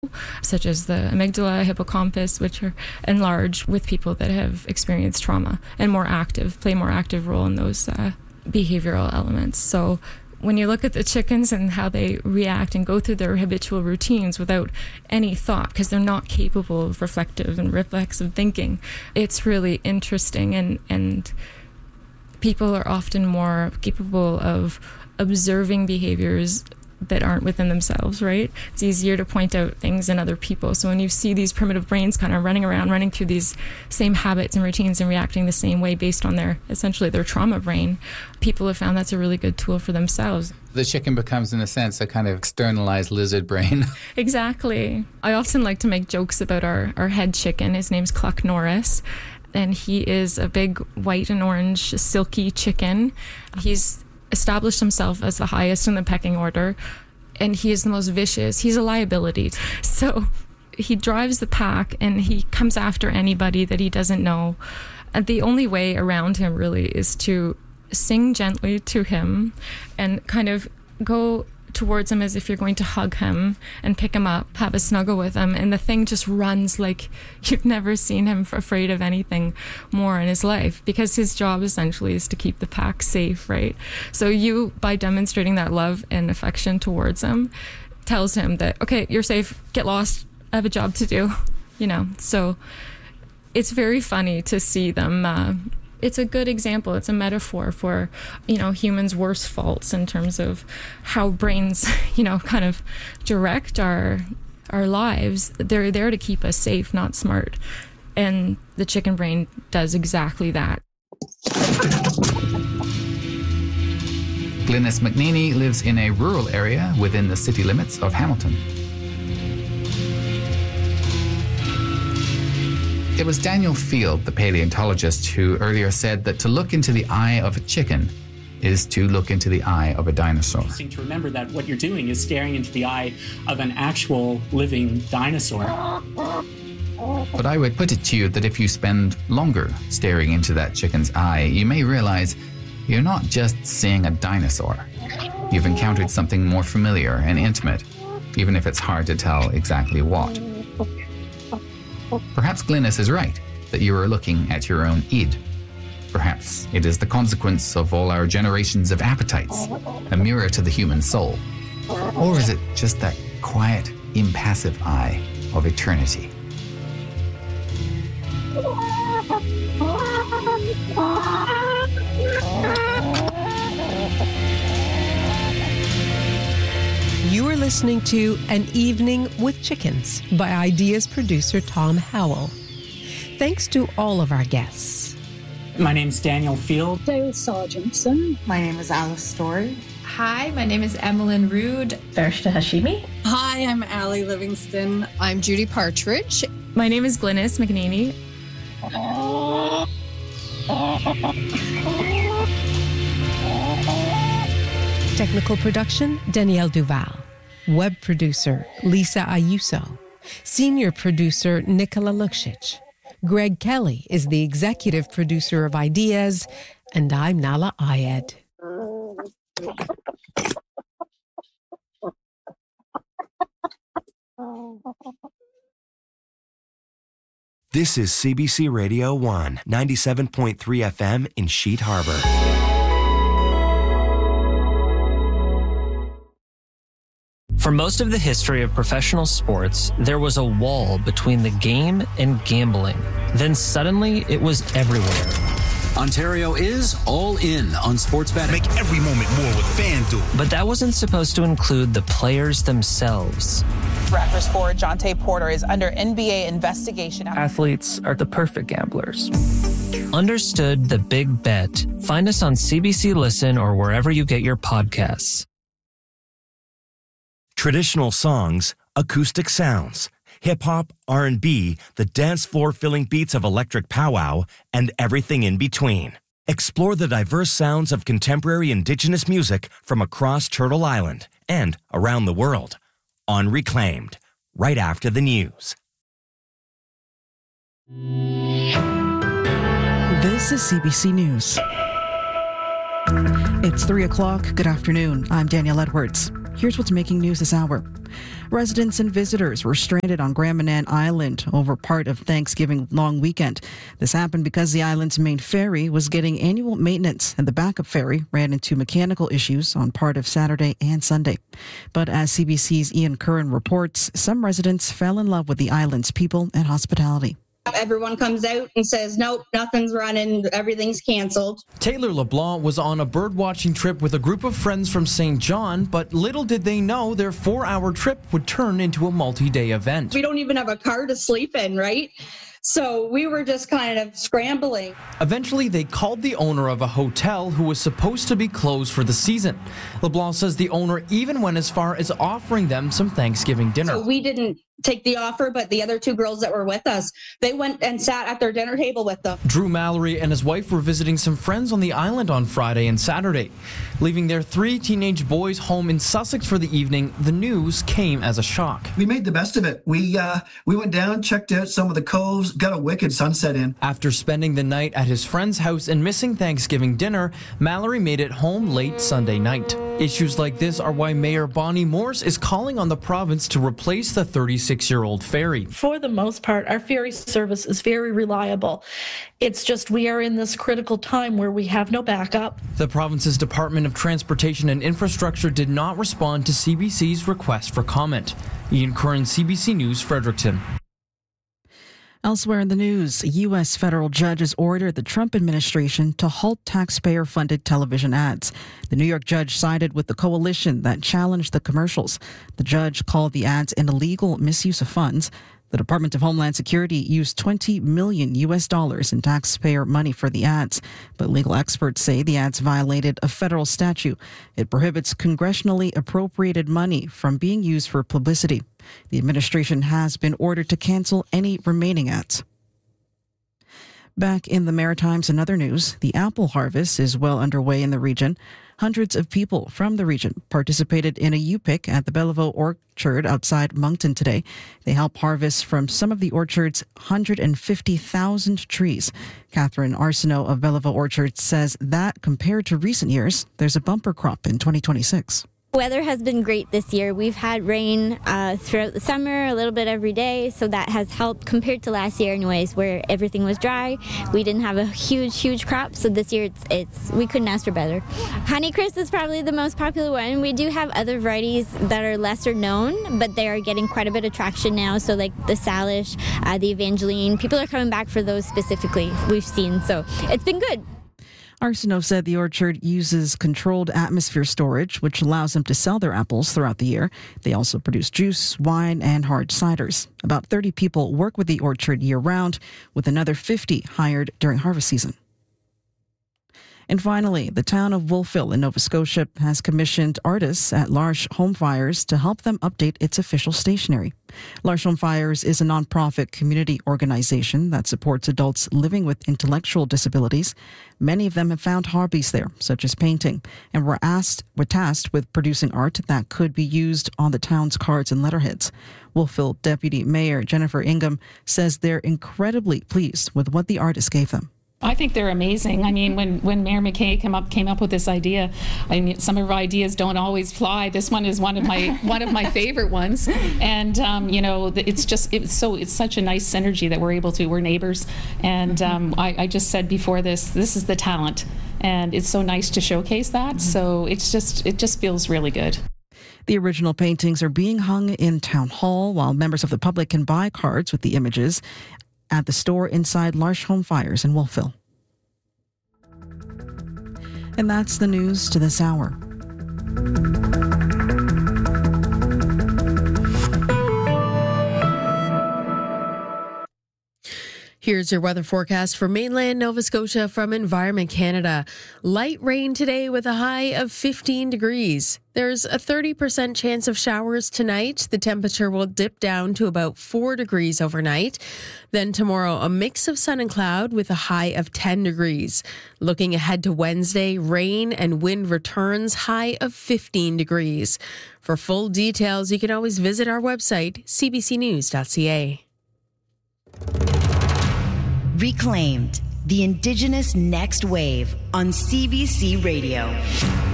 such as the amygdala, hippocampus, which are enlarged with people that have experienced trauma and play a more active role in those behavioral elements. So when you look at the chickens and how they react and go through their habitual routines without any thought, because they're not capable of reflective and reflexive thinking, it's really interesting. And people are often more capable of observing behaviors that aren't within themselves, right? It's easier to point out things in other people. So when you see these primitive brains kind of running through these same habits and routines and reacting the same way based on their trauma brain, people have found that's a really good tool for themselves. The chicken becomes, in a sense, a kind of externalized lizard brain. Exactly. I often like to make jokes about our head chicken. His name's Cluck Norris, and he is a big white and orange silky chicken. He's established himself as the highest in the pecking order, and he is the most vicious. He's a liability. So he drives the pack and he comes after anybody that he doesn't know. And the only way around him really is to sing gently to him and kind of go towards him as if you're going to hug him and pick him up, have a snuggle with him, and the thing just runs like you've never seen him afraid of anything more in his life, because his job essentially is to keep the pack safe, right? So you, by demonstrating that love and affection towards him, tells him that, okay, you're safe, get lost, I have a job to do, So it's very funny to see them. It's a good example. It's a metaphor for, humans' worst faults in terms of how brains, kind of direct our lives. They're there to keep us safe, not smart. And the chicken brain does exactly that. Glynis McNeely lives in a rural area within the city limits of Hamilton. It was Daniel Field, the paleontologist, who earlier said that to look into the eye of a chicken is to look into the eye of a dinosaur. It's interesting to remember that what you're doing is staring into the eye of an actual living dinosaur. But I would put it to you that if you spend longer staring into that chicken's eye, you may realize you're not just seeing a dinosaur. You've encountered something more familiar and intimate, even if it's hard to tell exactly what. Perhaps Glynis is right that you are looking at your own id. Perhaps it is the consequence of all our generations of appetites, a mirror to the human soul. Or is it just that quiet, impassive eye of eternity? You are listening to An Evening with Chickens by Ideas producer Tom Howell. Thanks to all of our guests. My name's Daniel Field. Dale Sargentson. My name is Alice Story. Hi, my name is Emmeline Rood. Farishta Hashimi. Hi, I'm Allie Livingston. I'm Judy Partridge. My name is Glynis McNeely. Technical production, Danielle Duval. Web producer, Lisa Ayuso. Senior producer, Nicola Luksic. Greg Kelly is the executive producer of Ideas, and I'm Nala Ayed. This is CBC Radio 1, 97.3 FM in Sheet Harbor. For most of the history of professional sports, there was a wall between the game and gambling. Then suddenly, it was everywhere. Ontario is all in on sports betting. Make every moment more with FanDuel. But that wasn't supposed to include the players themselves. Raptors forward Jonte Porter is under NBA investigation. Athletes are the perfect gamblers. Understood the big bet. Find us on CBC Listen or wherever you get your podcasts. Traditional songs, acoustic sounds, hip-hop, R&B, the dance floor-filling beats of electric powwow, and everything in between. Explore the diverse sounds of contemporary Indigenous music from across Turtle Island and around the world on Reclaimed, right after the news. This is CBC News. It's 3 o'clock. Good afternoon. I'm Danielle Edwards. Here's what's making news this hour. Residents and visitors were stranded on Grand Manan Island over part of Thanksgiving long weekend. This happened because the island's main ferry was getting annual maintenance, and the backup ferry ran into mechanical issues on part of Saturday and Sunday. But as CBC's Ian Curran reports, some residents fell in love with the island's people and hospitality. Everyone comes out and says, nope, nothing's running, everything's canceled. Taylor LeBlanc was on a birdwatching trip with a group of friends from St. John, but little did they know their 4-hour trip would turn into a multi-day event. We don't even have a car to sleep in, right? So we were just kind of scrambling. Eventually, they called the owner of a hotel who was supposed to be closed for the season. LeBlanc says the owner even went as far as offering them some Thanksgiving dinner. So we didn't take the offer, but the other two girls that were with us, they went and sat at their dinner table with them. Drew Mallory and his wife were visiting some friends on the island on Friday and Saturday. Leaving their 3 teenage boys home in Sussex for the evening, the news came as a shock. We made the best of it. We went down, checked out some of the coves, got a wicked sunset in. After spending the night at his friend's house and missing Thanksgiving dinner, Mallory made it home late Sunday night. Issues like this are why Mayor Bonnie Morse is calling on the province to replace the 36-year-old ferry. For the most part, our ferry service is very reliable. It's just we are in this critical time where we have no backup. The province's Department of Transportation and Infrastructure did not respond to CBC's request for comment. Ian Curran, CBC News, Fredericton. Elsewhere in the news, a U.S. federal judge has ordered the Trump administration to halt taxpayer-funded television ads. The New York judge sided with the coalition that challenged the commercials. The judge called the ads an illegal misuse of funds. The Department of Homeland Security used $20 million in taxpayer money for the ads, but legal experts say the ads violated a federal statute. It prohibits congressionally appropriated money from being used for publicity. The administration has been ordered to cancel any remaining ads. Back in the Maritimes and other news, the apple harvest is well underway in the region. Hundreds of people from the region participated in a U-Pick at the Bellevaux Orchard outside Moncton today. They help harvest from some of the orchard's 150,000 trees. Catherine Arsenault of Bellevaux Orchard says that compared to recent years, there's a bumper crop in 2026. Weather has been great this year. We've had rain throughout the summer, a little bit every day, so that has helped compared to last year anyways, where everything was dry. We didn't have a huge crop, so this year we couldn't ask for better. Honeycrisp is probably the most popular one. We do have other varieties that are lesser known, but they are getting quite a bit of traction now, so like the Salish, the Evangeline, people are coming back for those specifically, we've seen, so it's been good. Arsenault said the orchard uses controlled atmosphere storage, which allows them to sell their apples throughout the year. They also produce juice, wine, and hard ciders. About 30 people work with the orchard year-round, with another 50 hired during harvest season. And finally, the town of Wolfville in Nova Scotia has commissioned artists at L'Arche Home Fires to help them update its official stationery. L'Arche Home Fires is a nonprofit community organization that supports adults living with intellectual disabilities. Many of them have found hobbies there, such as painting, and were tasked with producing art that could be used on the town's cards and letterheads. Wolfville Deputy Mayor Jennifer Ingham says they're incredibly pleased with what the artists gave them. I think they're amazing. I mean, when Mayor McKay came up with this idea, I mean, some of our ideas don't always fly. This one is one of my favorite ones, and it's such a nice synergy that we're neighbors, and I just said before this is the talent, and it's so nice to showcase that. So it just feels really good. The original paintings are being hung in Town Hall, while members of the public can buy cards with the images at the store inside L'Arche Home Fires in Wolfville. And that's the news to this hour. Here's your weather forecast for mainland Nova Scotia from Environment Canada. Light rain today with a high of 15 degrees. There's a 30% chance of showers tonight. The temperature will dip down to about 4 degrees overnight. Then tomorrow, a mix of sun and cloud with a high of 10 degrees. Looking ahead to Wednesday, rain and wind returns, high of 15 degrees. For full details, you can always visit our website, cbcnews.ca. Reclaimed, the Indigenous Next Wave on CBC Radio.